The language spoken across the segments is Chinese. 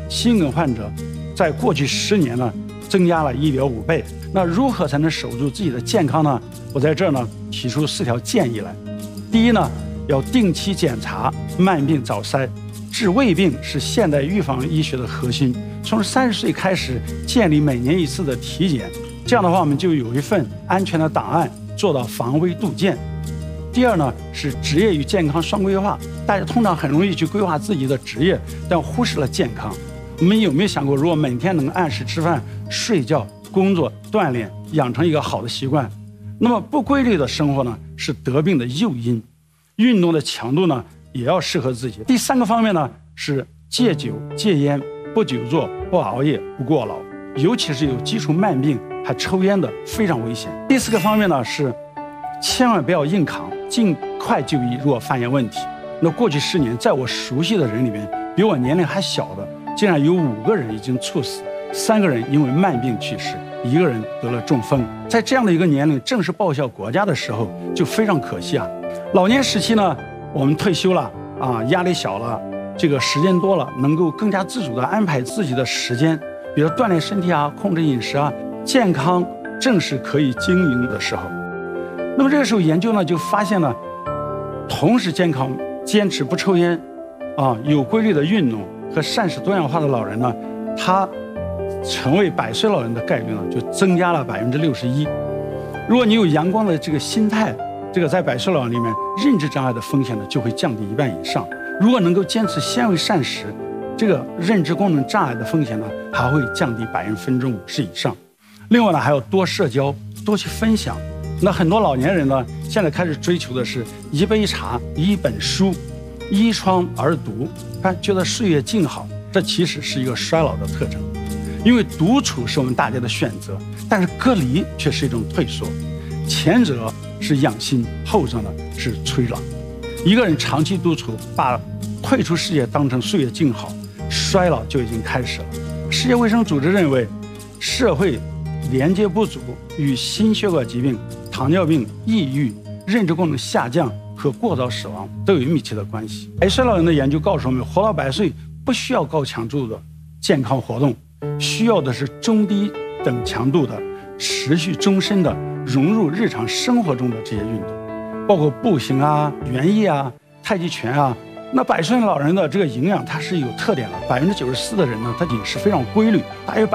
心梗患者在过去10年呢增加了1.5倍。那如何才能守住自己的健康呢？我在这儿呢提出4条建议来。第一呢，要定期检查，慢病早筛。治胃病是现代预防医学的核心，从30岁开始建立每年1次的体检，这样的话我们就有一份安全的档案，做到防微杜渐。第二呢，是职业与健康双规划。大家通常很容易去规划自己的职业，但忽视了健康。我们有没有想过，如果每天能按时吃饭、睡觉、工作、锻炼，养成一个好的习惯，那么不规律的生活呢，是得病的诱因。运动的强度呢，也要适合自己。第3个方面呢，是戒酒、戒烟，不久坐、不熬夜、不过劳，尤其是有基础慢病还抽烟的，非常危险。第4个方面呢，是千万不要硬扛，尽快就医，如果发现问题。那过去10年，在我熟悉的人里面，比我年龄还小的，竟然有5个人已经猝死，3个人因为慢病去世，1个人得了中风。在这样的一个年龄，正是报效国家的时候，就非常可惜啊。老年时期呢，我们退休了啊，压力小了，这个时间多了，能够更加自主地安排自己的时间，比如锻炼身体啊，控制饮食啊，健康正是可以经营的时候。那么这个时候研究呢，就发现了，同时健康、坚持不抽烟啊，有规律的运动和膳食多样化的老人呢，他成为100岁老人的概率呢，就增加了61%。如果你有阳光的这个心态，这个在100岁老人里面，认知障碍的风险呢就会降低1半以上。如果能够坚持纤维膳食，这个认知功能障碍的风险呢还会降低50%以上。另外呢，还要多社交，多去分享。那很多老年人呢，现在开始追求的是1杯茶、1本书，依窗而读，觉得岁月静好。这其实是一个衰老的特征，因为独处是我们大家的选择，但是隔离却是一种退缩。前者是养心，后者呢是催老。一个人长期独处，把退出世界当成岁月静好，衰老就已经开始了。世界卫生组织认为，社会连接不足与心血管疾病、糖尿病、抑郁、认知功能下降和过早死亡都有密切的关系。100岁老人的研究告诉我们，活到100岁不需要高强度的健康活动，需要的是中低等强度的、持续终身的融入日常生活中的这些运动，包括步行啊、园艺啊、太极拳啊。那100岁老人的这个营养它是有特点的，94%的人呢，他饮食非常规律，大约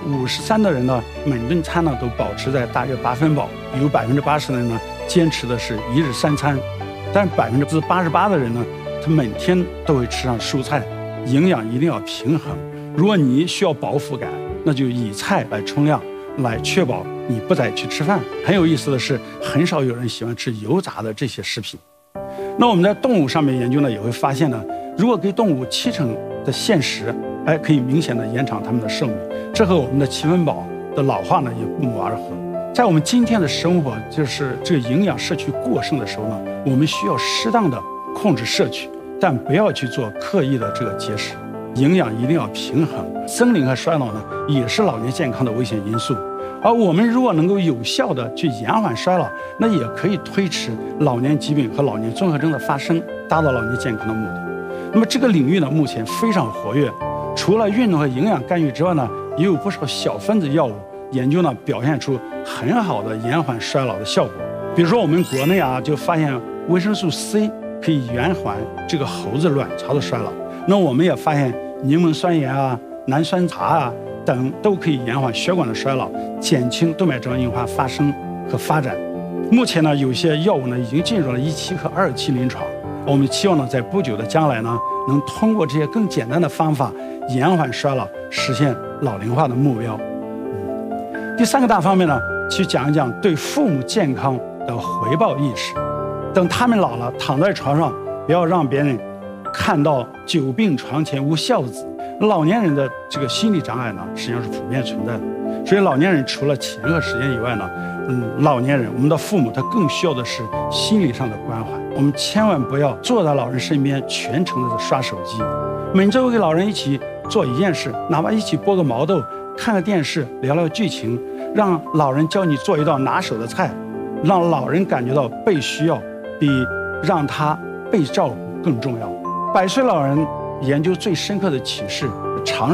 53%的人呢，每顿餐呢都保持在大约8分饱，有80%的人呢坚持的是1日3餐，但是88%的人呢，他每天都会吃上蔬菜，营养一定要平衡。如果你需要饱腹感，那就以菜来冲量，来确保你不再去吃饭。很有意思的是，很少有人喜欢吃油炸的这些食品。那我们在动物上面研究呢，也会发现呢，如果给动物70%的限食，可以明显的延长它们的寿命。这和我们的7分饱的老化呢也不谋而合。在我们今天的生活，就是这个营养摄取过剩的时候呢，我们需要适当的控制摄取，但不要去做刻意的这个节食。营养一定要平衡。森林和衰老呢，也是老年健康的危险因素。而我们如果能够有效的去延缓衰老，那也可以推迟老年疾病和老年综合征的发生，达到老年健康的目的。那么这个领域呢，目前非常活跃。除了运动和营养干预之外呢，也有不少小分子药物研究呢，表现出很好的延缓衰老的效果。比如说我们国内啊，就发现维生素 C 可以延缓这个猴子卵巢的衰老。那我们也发现柠檬酸盐啊、南酸茶啊等都可以延缓血管的衰老，减轻动脉粥样硬化发生和发展。目前呢，有些药物呢已经进入了1期和2期临床。我们期望呢，在不久的将来呢，能通过这些更简单的方法延缓衰老，实现老龄化的目标。第3个大方面呢，去讲一讲对父母健康的回报意识。等他们老了，躺在床上，不要让别人看到久病床前无孝子。老年人的这个心理障碍呢，实际上是普遍存在的。所以老年人除了钱和时间以外呢，老年人我们的父母他更需要的是心理上的关怀。我们千万不要坐在老人身边全程的刷手机。每周跟老人一起做一件事，哪怕一起剥个毛豆，看个电视，聊聊剧情，让老人教你做一道拿手的菜，让老人感觉到被需要，比让他被照顾更重要。100岁老人研究最深刻的启示，长